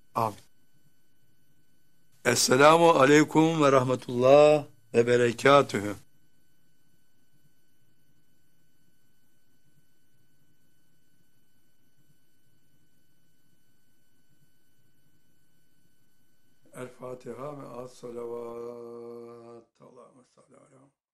Amin. Esselamu aleyküm ve rahmetullah ve berekatühü. El Fatiha ve as salavat. Allahümme salli ala